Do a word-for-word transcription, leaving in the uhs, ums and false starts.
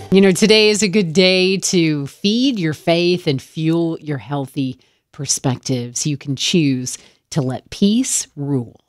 You know, today is a good day to feed your faith and fuel your healthy perspectives. You can choose to let peace rule.